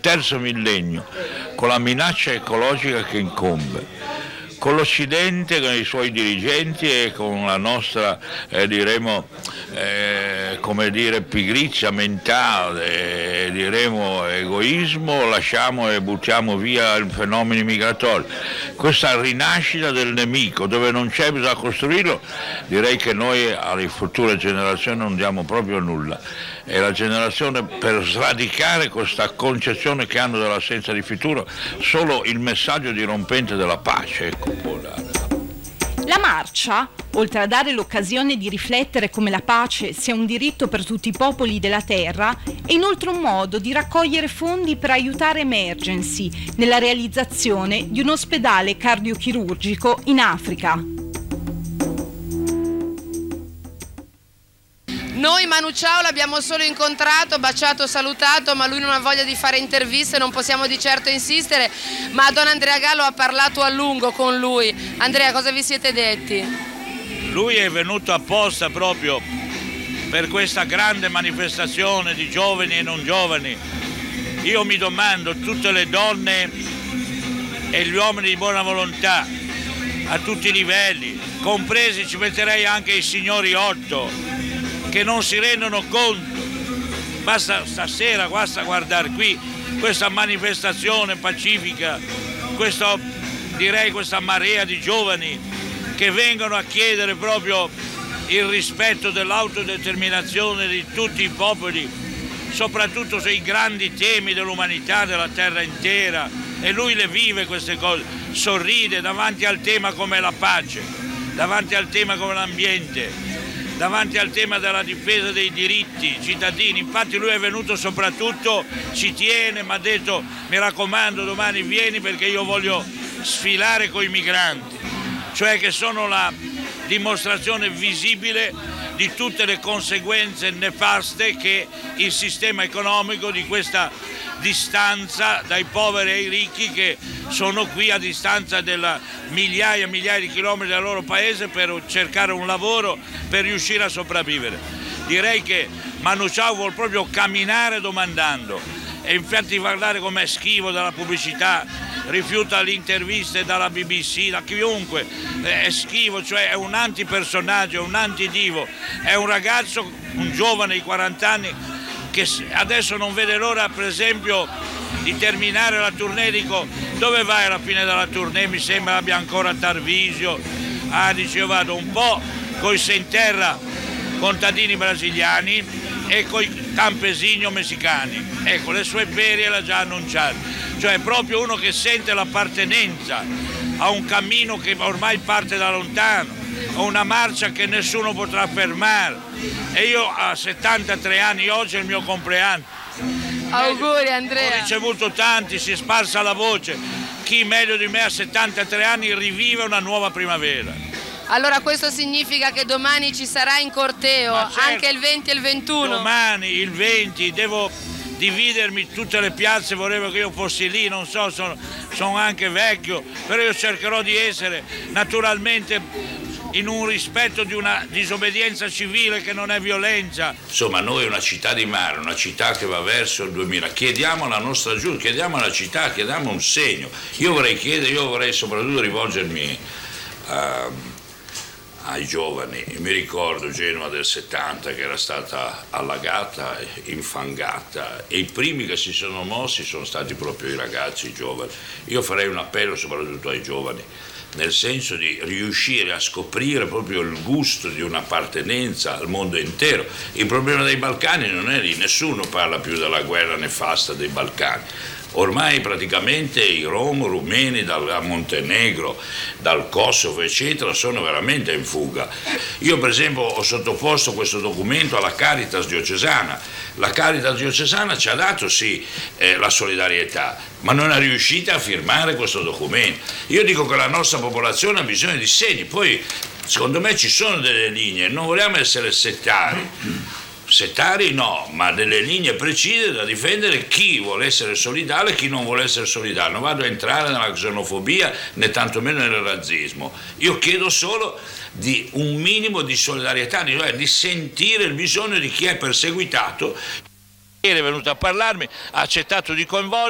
terzo millennio, con la minaccia ecologica che incombe, con l'Occidente, con i suoi dirigenti e con la nostra, pigrizia mentale, egoismo, lasciamo e buttiamo via i fenomeni migratori. Questa rinascita del nemico, dove non c'è, bisogna costruirlo. Direi che noi alle future generazioni non diamo proprio nulla. È la generazione per sradicare questa concezione che hanno dell'assenza di futuro, solo il messaggio dirompente della pace, ecco, può dare. La marcia, oltre a dare l'occasione di riflettere come la pace sia un diritto per tutti i popoli della terra, è inoltre un modo di raccogliere fondi per aiutare Emergency nella realizzazione di un ospedale cardiochirurgico in Africa. Noi Manu Chao l'abbiamo solo incontrato, baciato, salutato, ma lui non ha voglia di fare interviste, non possiamo di certo insistere, ma Don Andrea Gallo ha parlato a lungo con lui. Andrea, cosa vi siete detti? Lui è venuto apposta proprio per questa grande manifestazione di giovani e non giovani. Io mi domando, tutte le donne e gli uomini di buona volontà, a tutti i livelli, compresi ci metterei anche i signori 8, che non si rendono conto. Basta stasera, basta guardare qui questa manifestazione pacifica, questa marea di giovani che vengono a chiedere proprio il rispetto dell'autodeterminazione di tutti i popoli, soprattutto sui grandi temi dell'umanità, della terra intera, e lui le vive queste cose, sorride davanti al tema come la pace, davanti al tema come l'ambiente, davanti al tema della difesa dei diritti cittadini. Infatti lui è venuto soprattutto, ci tiene, mi ha detto: mi raccomando, domani vieni perché io voglio sfilare coi migranti, cioè che sono la dimostrazione visibile di tutte le conseguenze nefaste che il sistema economico di questa distanza dai poveri ai ricchi, che sono qui a distanza della migliaia e migliaia di chilometri dal loro paese per cercare un lavoro, per riuscire a sopravvivere. Direi che Manu Chao vuol proprio camminare domandando, e infatti guardare com'è schivo dalla pubblicità, rifiuta le interviste dalla BBC, da chiunque, è schivo, cioè è un antipersonaggio, è un antidivo, è un ragazzo, un giovane di 40 anni che adesso non vede l'ora, per esempio, di terminare la tournée. Dico: dove vai alla fine della tournée? Mi sembra abbia ancora Tarvisio. Dice: io vado un po' coi Senterra, contadini brasiliani, e coi campesini messicani. Ecco, le sue ferie l'ha già annunciato. Cioè è proprio uno che sente l'appartenenza a un cammino che ormai parte da lontano, a una marcia che nessuno potrà fermare. E io a 73 anni, oggi è il mio compleanno. Auguri Andrea. Ho ricevuto tanti, si è sparsa la voce. Chi meglio di me a 73 anni rivive una nuova primavera. Allora questo significa che domani ci sarà in corteo, certo, anche il 20 e il 21. Domani, il 20, devo dividermi tutte le piazze, vorrevo che io fossi lì, non so, sono anche vecchio, però io cercherò di essere naturalmente in un rispetto di una disobbedienza civile che non è violenza. Insomma, noi una città di mare, una città che va verso il 2000, chiediamo la nostra giunta, chiediamo alla città, chiediamo un segno. Io vorrei soprattutto rivolgermi ai giovani. Mi ricordo Genova del 70 che era stata allagata, infangata, e i primi che si sono mossi sono stati proprio i ragazzi, i giovani. Io farei un appello soprattutto ai giovani, nel senso di riuscire a scoprire proprio il gusto di un'appartenenza al mondo intero. Il problema dei Balcani non è lì, nessuno parla più della guerra nefasta dei Balcani. Ormai praticamente i rumeni dal Montenegro, dal Kosovo eccetera sono veramente in fuga. Io per esempio ho sottoposto questo documento alla Caritas diocesana. La Caritas diocesana ci ha dato sì la solidarietà, ma non è riuscita a firmare questo documento. Io dico che la nostra popolazione ha bisogno di segni, poi secondo me ci sono delle linee, non vogliamo essere settari no, ma delle linee precise da difendere, chi vuole essere solidale e chi non vuole essere solidale. Non vado a entrare nella xenofobia né tantomeno nel razzismo. Io chiedo solo di un minimo di solidarietà, di sentire il bisogno di chi è perseguitato. Ieri è venuto a parlarmi, ha accettato di coinvolgere.